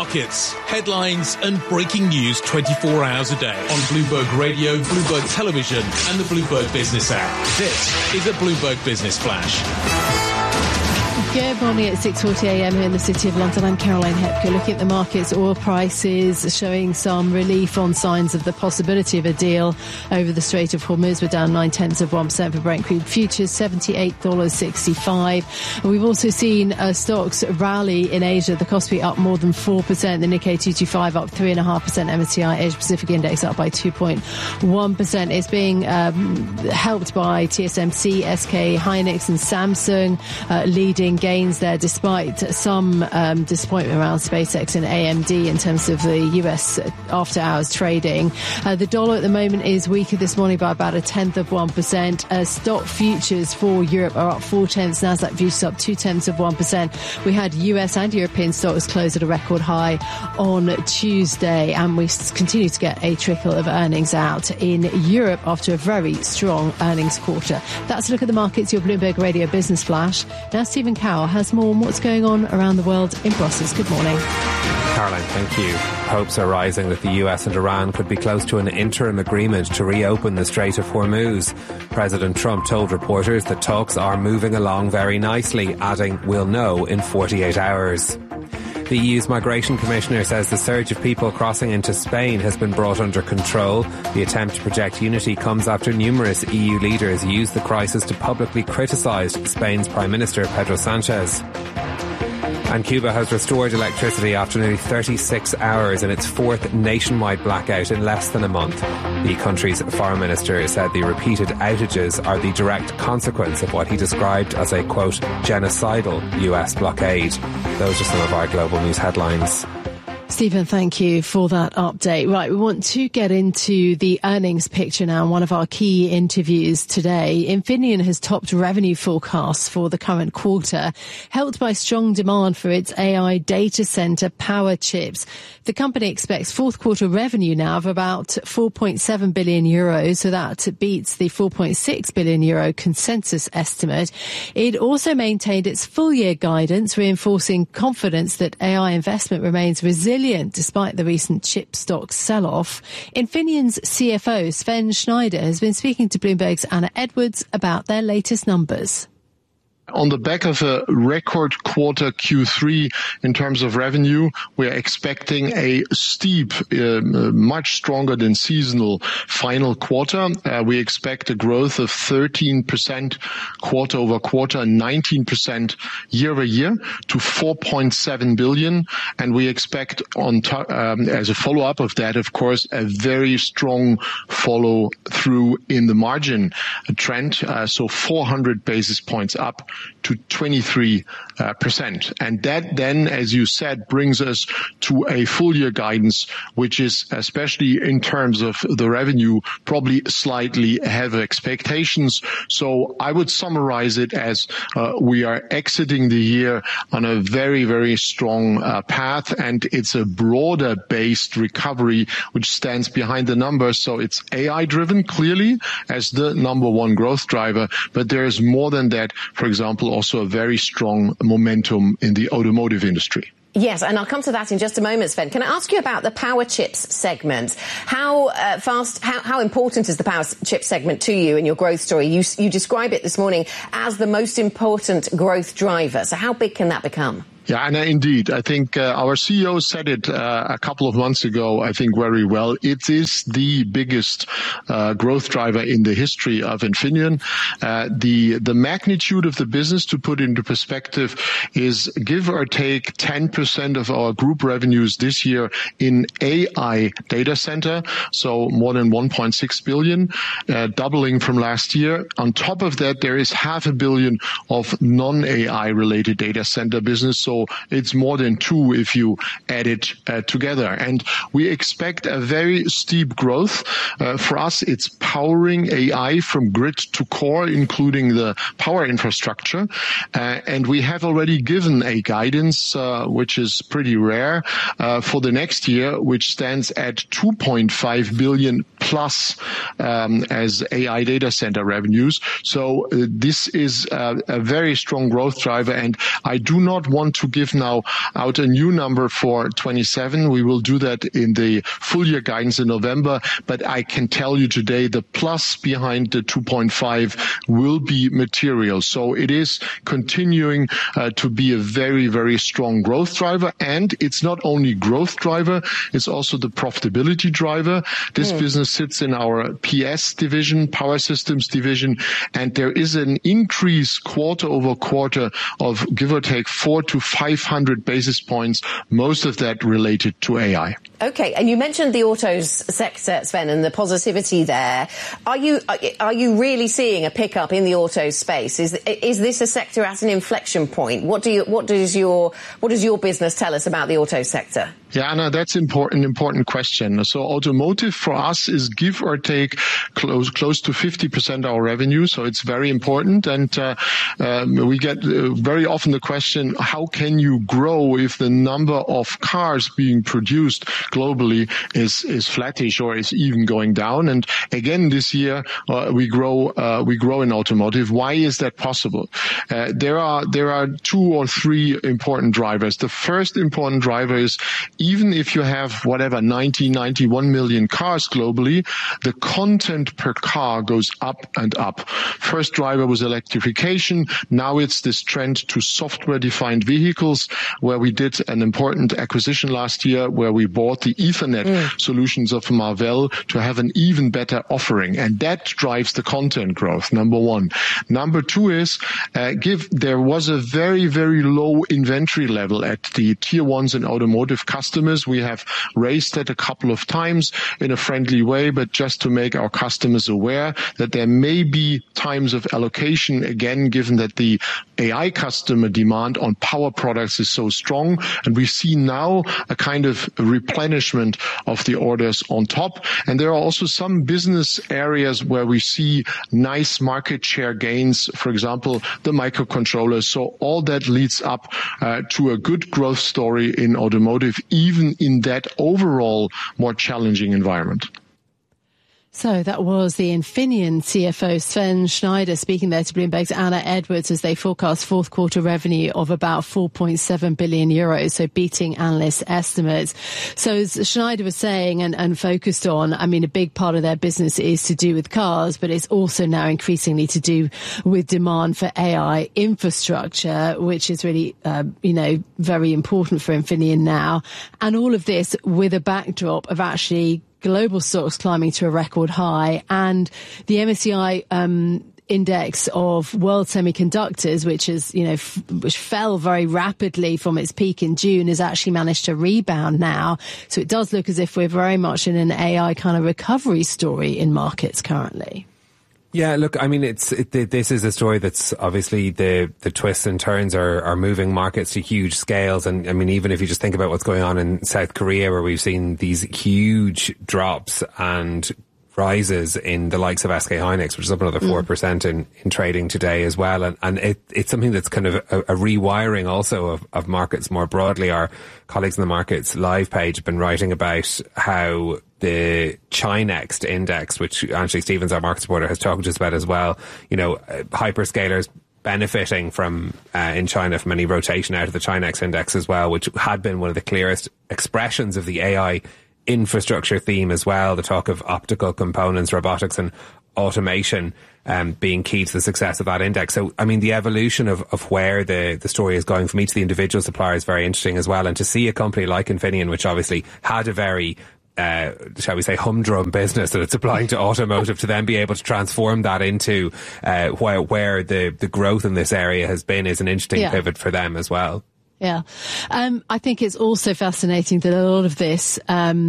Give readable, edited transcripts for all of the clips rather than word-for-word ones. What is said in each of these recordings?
markets, headlines and breaking news 24 hours a day on Bloomberg Radio, Bloomberg Television and the Bloomberg Business app. This is a Bloomberg Business Flash. Good morning at 6:40 a.m. here in the City of London. I'm Caroline Hepker. Looking at the markets, oil prices showing some relief on signs of the possibility of a deal over the Strait of Hormuz. We're down 0.9% for Brent crude futures, $78.65. And we've also seen stocks rally in Asia. The Kospi up more than 4%. The Nikkei 225 up 3.5%. MSCI Asia Pacific Index up by 2.1%. It's being helped by TSMC, SK Hynix and Samsung leading gains there, despite some disappointment around SpaceX and AMD in terms of the US after-hours trading. The dollar at the moment is weaker this morning by about 0.1%. Stock futures for Europe are up 0.4. Nasdaq futures up 0.2%. We had US and European stocks close at a record high on Tuesday, and we continue to get a trickle of earnings out in Europe after a very strong earnings quarter. That's a look at the markets, your Bloomberg Radio Business Flash. Now Stephen Cowell has more on what's going on around the world in Brussels. Good morning. Caroline, thank you. Hopes are rising that the US and Iran could be close to an interim agreement to reopen the Strait of Hormuz. President Trump told reporters that talks are moving along very nicely, adding, "We'll know in 48 hours." The EU's Migration Commissioner says the surge of people crossing into Spain has been brought under control. The attempt to project unity comes after numerous EU leaders used the crisis to publicly criticise Spain's Prime Minister Pedro Sanchez. And Cuba has restored electricity after nearly 36 hours in its fourth nationwide blackout in less than a month. The country's foreign minister said the repeated outages are the direct consequence of what he described as a, quote, genocidal US blockade. Those are some of our global news headlines. Stephen, thank you for that update. Right, we want to get into the earnings picture now. One of our key interviews today, Infineon has topped revenue forecasts for the current quarter, helped by strong demand for its AI data center power chips. The company expects fourth quarter revenue now of about 4.7 billion euros, so that beats the 4.6 billion euro consensus estimate. It also maintained its full year guidance, reinforcing confidence that AI investment remains resilient despite the recent chip stock sell-off. Infineon's CFO, Sven Schneider, has been speaking to Bloomberg's Anna Edwards about their latest numbers. On the back of a record quarter Q3 in terms of revenue, we are expecting a steep, much stronger than seasonal final quarter. We expect a growth of 13% quarter over quarter, 19% year over year to 4.7 billion. And we expect as a follow-up of that, of course, a very strong follow through in the margin trend. So 400 basis points up to 23%. And that then, as you said, brings us to a full year guidance, which is, especially in terms of the revenue, probably slightly ahead of expectations. So I would summarize it as we are exiting the year on a very, very strong path, and it's a broader based recovery which stands behind the numbers. So it's AI driven clearly as the number one growth driver, but there's more than that. For example, also a very strong momentum in the automotive industry. Yes, and I'll come to that in just a moment, Sven. Can I ask you about the power chips segment? How important is the power chip segment to you in your growth story? You describe it this morning as the most important growth driver. So how big can that become? Yeah, and indeed, I think our CEO said it a couple of months ago, I think very well. It is the biggest growth driver in the history of Infineon. The magnitude of the business, to put into perspective, is give or take 10% of our group revenues this year in AI data center, so more than 1.6 billion, doubling from last year. On top of that, there is 500 million of non-AI related data center business, so it's more than 2 if you add it together. And we expect a very steep growth. For us, it's powering AI from grid to core, including the power infrastructure. And we have already given a guidance, which is pretty rare, for the next year, which stands at 2.5 billion plus as AI data center revenues. So this is a very strong growth driver, and I do not want to to give now out a new number for 27. We will do that in the full year guidance in November, but I can tell you today the plus behind the 2.5 will be material. So it is continuing to be a very, very strong growth driver. And it's not only growth driver, it's also the profitability driver. This business sits in our PS division, Power Systems division, and there is an increase quarter over quarter of give or take 400 to 500 basis points, most of that related to AI. Okay, and you mentioned the autos sector, Sven, and the positivity there. Are you really seeing a pickup in the auto space? Is this a sector at an inflection point? What does your business tell us about the auto sector? Yeah, Anna, that's an important question. So automotive for us is give or take close to 50% of our revenue. So it's very important. And we get very often the question, how can you grow if the number of cars being produced globally is flattish or is even going down? And again, this year, we grow in automotive. Why is that possible? There are 2 or 3 important drivers. The first important driver is even if you have 91 million cars globally, the content per car goes up and up. First driver was electrification. Now it's this trend to software-defined vehicles, where we did an important acquisition last year, where we bought the Ethernet solutions of Marvell to have an even better offering. And that drives the content growth, number one. Number two is, there was a very, very low inventory level at the tier ones and automotive customers. We have raised that a couple of times in a friendly way, but just to make our customers aware that there may be times of allocation, again, given that the AI customer demand on power products is so strong. And we see now a kind of replenishment of the orders on top. And there are also some business areas where we see nice market share gains, for example, the microcontrollers. So all that leads up to a good growth story in automotive, even in that overall more challenging environment. So that was the Infineon CFO Sven Schneider speaking there to Bloomberg's Anna Edwards as they forecast fourth quarter revenue of about 4.7 billion euros, so beating analyst estimates. So as Schneider was saying and focused on, I mean, a big part of their business is to do with cars, but it's also now increasingly to do with demand for AI infrastructure, which is really, very important for Infineon now. And all of this with a backdrop of actually global stocks climbing to a record high, and the MSCI index of world semiconductors, which is, which fell very rapidly from its peak in June, has actually managed to rebound now. So it does look as if we're very much in an AI kind of recovery story in markets currently. Yeah, look, I mean, this is a story that's obviously the twists and turns are moving markets to huge scales. And I mean, even if you just think about what's going on in South Korea, where we've seen these huge drops and rises in the likes of SK Hynix, which is up another 4% in trading today as well. And it's something that's kind of a rewiring also of markets more broadly. Our colleagues in the Markets Live page have been writing about how the Chinext index, which Anthony Stevens, our markets reporter, has talked to us about as well, hyperscalers benefiting from in China from any rotation out of the Chinext index as well, which had been one of the clearest expressions of the AI infrastructure theme as well. The talk of optical components, robotics and automation being key to the success of that index. So, I mean, the evolution of where the story is going from each of the individual suppliers is very interesting as well. And to see a company like Infineon, which obviously had a very shall we say, humdrum business that it's applying to automotive, to then be able to transform that into where the growth in this area has been is an interesting pivot for them as well. Yeah. I think it's also fascinating that a lot of this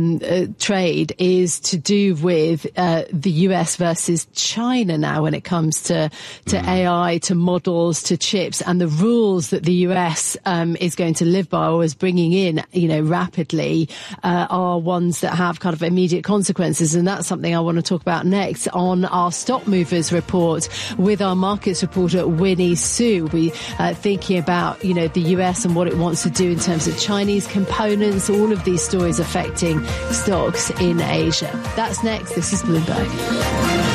trade is to do with the US versus China now when it comes to AI, to models, to chips, and the rules that the US is going to live by or is bringing in, rapidly, are ones that have kind of immediate consequences. And that's something I want to talk about next on our Stock Movers report with our markets reporter, Winnie Su. We'll be thinking about, the US and what it wants to do in terms of Chinese components, all of these stories affecting stocks in Asia. That's next. This is Bloomberg.